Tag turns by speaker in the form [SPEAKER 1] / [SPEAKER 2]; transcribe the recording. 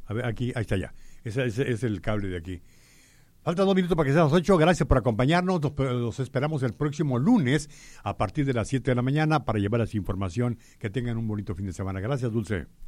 [SPEAKER 1] A ver, aquí, ahí está ya. Ese es el cable de aquí. Faltan 2 minutos para que sean las 8. Gracias por acompañarnos. Los esperamos el próximo lunes a partir de las 7 de la mañana para llevarles información. Que tengan un bonito fin de semana. Gracias, Dulce.